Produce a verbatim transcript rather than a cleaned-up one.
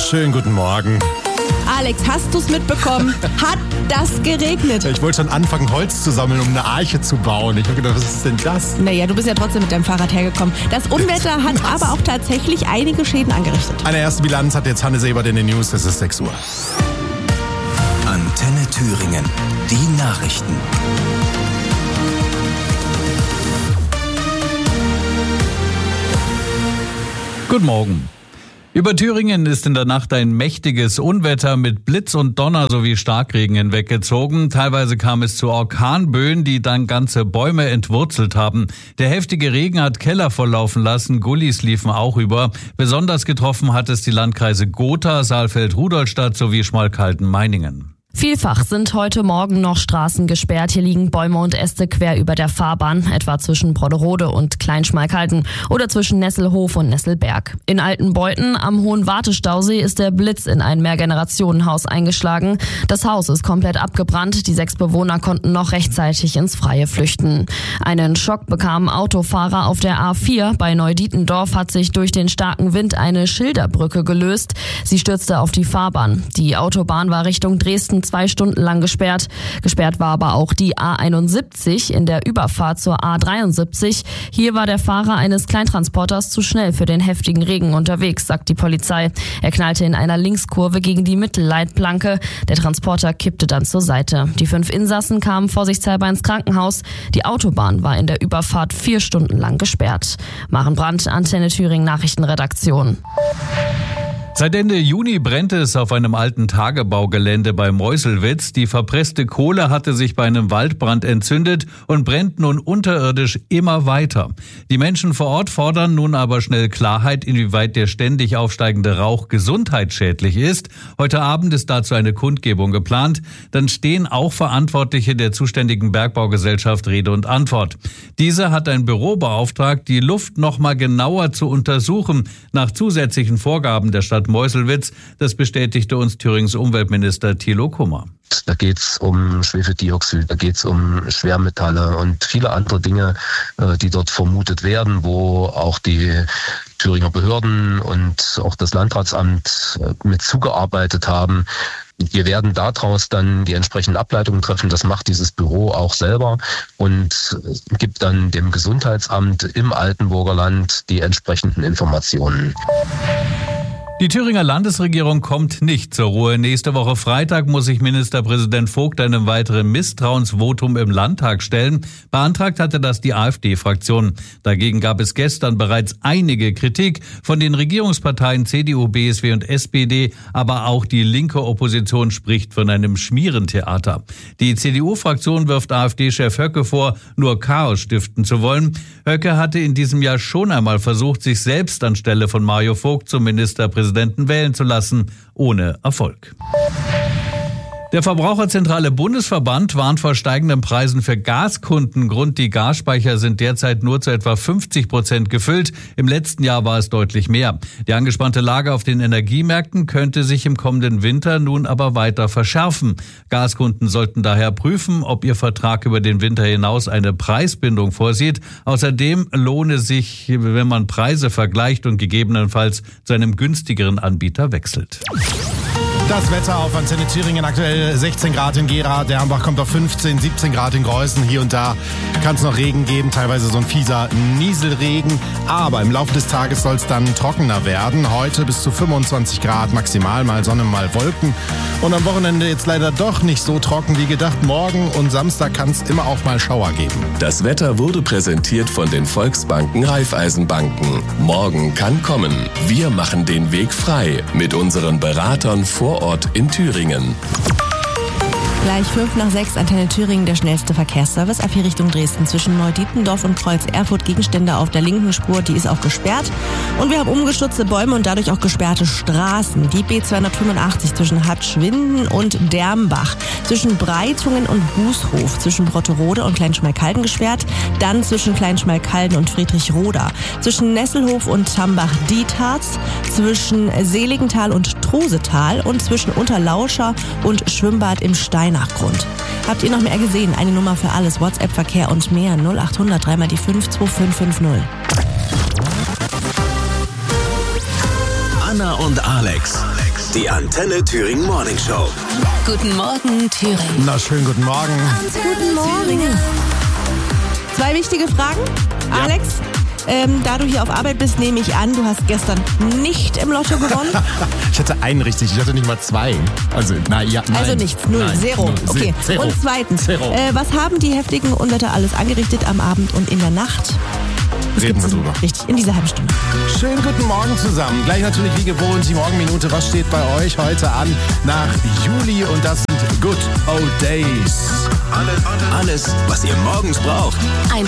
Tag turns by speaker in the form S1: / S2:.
S1: Schönen guten Morgen.
S2: Alex, hast du es mitbekommen? Hat das geregnet?
S1: Ich wollte schon anfangen, Holz zu sammeln, um eine Arche zu bauen. Ich habe gedacht, was ist denn das?
S2: Naja, du bist ja trotzdem mit deinem Fahrrad hergekommen. Das Unwetter hat was? aber auch tatsächlich einige Schäden angerichtet.
S1: Eine erste Bilanz hat jetzt Hanne Sebert in den News. Es ist sechs Uhr.
S3: Antenne Thüringen. Die Nachrichten.
S4: Guten Morgen. Über Thüringen ist in der Nacht ein mächtiges Unwetter mit Blitz und Donner sowie Starkregen hinweggezogen. Teilweise kam es zu Orkanböen, die dann ganze Bäume entwurzelt haben. Der heftige Regen hat Keller volllaufen lassen, Gullis liefen auch über. Besonders getroffen hat es die Landkreise Gotha, Saalfeld-Rudolstadt sowie Schmalkalden-Meiningen.
S5: Vielfach sind heute Morgen noch Straßen gesperrt. Hier liegen Bäume und Äste quer über der Fahrbahn, etwa zwischen Brodderode und Kleinschmalkalden oder zwischen Nesselhof und Nesselberg. In Altenbeuthen am Hohen Wartestausee ist der Blitz in ein Mehrgenerationenhaus eingeschlagen. Das Haus ist komplett abgebrannt. Die sechs Bewohner konnten noch rechtzeitig ins Freie flüchten. Einen Schock bekamen Autofahrer auf der A vier. Bei Neudietendorf hat sich durch den starken Wind eine Schilderbrücke gelöst. Sie stürzte auf die Fahrbahn. Die Autobahn war Richtung Dresden zwei Stunden lang gesperrt. Gesperrt war aber auch die A einundsiebzig in der Überfahrt zur A dreiundsiebzig. Hier war der Fahrer eines Kleintransporters zu schnell für den heftigen Regen unterwegs, sagt die Polizei. Er knallte in einer Linkskurve gegen die Mittelleitplanke. Der Transporter kippte dann zur Seite. Die fünf Insassen kamen vorsichtshalber ins Krankenhaus. Die Autobahn war in der Überfahrt vier Stunden lang gesperrt. Maren Brandt, Antenne Thüringen Nachrichtenredaktion.
S4: Seit Ende Juni brennt es auf einem alten Tagebaugelände bei Meuselwitz. Die verpresste Kohle hatte sich bei einem Waldbrand entzündet und brennt nun unterirdisch immer weiter. Die Menschen vor Ort fordern nun aber schnell Klarheit, inwieweit der ständig aufsteigende Rauch gesundheitsschädlich ist. Heute Abend ist dazu eine Kundgebung geplant. Dann stehen auch Verantwortliche der zuständigen Bergbaugesellschaft Rede und Antwort. Diese hat ein Büro beauftragt, die Luft noch mal genauer zu untersuchen, nach zusätzlichen Vorgaben der Stadt Meuselwitz. Das bestätigte uns Thürings Umweltminister Thilo Kummer.
S6: Da geht's um Schwefeldioxid, da geht's um Schwermetalle und viele andere Dinge, die dort vermutet werden, wo auch die Thüringer Behörden und auch das Landratsamt mit zugearbeitet haben. Wir werden daraus dann die entsprechenden Ableitungen treffen. Das macht dieses Büro auch selber und gibt dann dem Gesundheitsamt im Altenburger Land die entsprechenden Informationen.
S4: Die Thüringer Landesregierung kommt nicht zur Ruhe. Nächste Woche Freitag muss sich Ministerpräsident Vogt einem weiteren Misstrauensvotum im Landtag stellen. Beantragt hatte das die AfD-Fraktion. Dagegen gab es gestern bereits einige Kritik von den Regierungsparteien C D U, B S W und S P D. Aber auch die linke Opposition spricht von einem Schmierentheater. Die C D U-Fraktion wirft AfD-Chef Höcke vor, nur Chaos stiften zu wollen. Höcke hatte in diesem Jahr schon einmal versucht, sich selbst anstelle von Mario Vogt zum Ministerpräsidenten wählen zu lassen, ohne Erfolg. Der Verbraucherzentrale Bundesverband warnt vor steigenden Preisen für Gaskunden. Grund, die Gasspeicher sind derzeit nur zu etwa fünfzig Prozent gefüllt. Im letzten Jahr war es deutlich mehr. Die angespannte Lage auf den Energiemärkten könnte sich im kommenden Winter nun aber weiter verschärfen. Gaskunden sollten daher prüfen, ob ihr Vertrag über den Winter hinaus eine Preisbindung vorsieht. Außerdem lohne sich, wenn man Preise vergleicht und gegebenenfalls zu einem günstigeren Anbieter wechselt.
S1: Das Wetter auf Antenne Thüringen, aktuell sechzehn Grad in Gera, Dernbach kommt auf fünfzehn, siebzehn Grad in Greußen. Hier und da kann es noch Regen geben, teilweise so ein fieser Nieselregen. Aber im Laufe des Tages soll es dann trockener werden. Heute bis zu fünfundzwanzig Grad maximal, mal Sonne, mal Wolken. Und am Wochenende jetzt leider doch nicht so trocken wie gedacht. Morgen und Samstag kann es immer auch mal Schauer geben.
S3: Das Wetter wurde präsentiert von den Volksbanken Raiffeisenbanken. Morgen kann kommen. Wir machen den Weg frei mit unseren Beratern vor Ort in Thüringen.
S2: Gleich fünf nach sechs, Antenne Thüringen, der schnellste Verkehrsservice. Ab hier Richtung Dresden zwischen Neudietendorf und Kreuz Erfurt. Gegenstände auf der linken Spur, die ist auch gesperrt. Und wir haben umgestürzte Bäume und dadurch auch gesperrte Straßen. Die B zweihundertfünfundachtzig zwischen Hatschwinden und Dermbach. Zwischen Breitungen und Bußhof. Zwischen Brotterode und Kleinschmalkalden gesperrt. Dann zwischen Kleinschmalkalden und Friedrichroda. Zwischen Nesselhof und Tambach-Dietharz. Zwischen Seligenthal und Trosetal. Und zwischen Unterlauscher und Schwimmbad im Stein. Nachgrund. Habt ihr noch mehr gesehen? Eine Nummer für alles. WhatsApp, Verkehr und mehr. null achthundert drei mal die fünf zwei fünf fünf null.
S3: Anna und Alex
S7: Die Antenne Thüringen Morning Show.
S8: Guten Morgen, Thüringen.
S1: Na, schönen guten Morgen.
S2: Guten Morgen. Zwei wichtige Fragen.
S1: Ja.
S2: Alex, ähm, da du hier auf Arbeit bist, nehme ich an, du hast gestern nicht im Lotto gewonnen.
S1: Ich hatte einen richtig, ich hatte nicht mal zwei. Also, na ja, nein.
S2: Also nichts, null,
S1: Nein,
S2: zero.
S1: null,
S2: Okay.
S1: Zero.
S2: Und zweitens,
S1: Zero.
S2: Äh, was haben die heftigen Unwetter alles angerichtet am Abend und in der Nacht? Das
S1: Reden
S2: gibt's
S1: wir drüber.
S2: Richtig, in dieser halben Stunde.
S1: Schönen guten Morgen zusammen. Gleich natürlich wie gewohnt die Morgenminute. Was steht bei euch heute an nach Juli? Und das sind Good Old Days.
S7: Alles, was ihr morgens braucht.
S8: Ein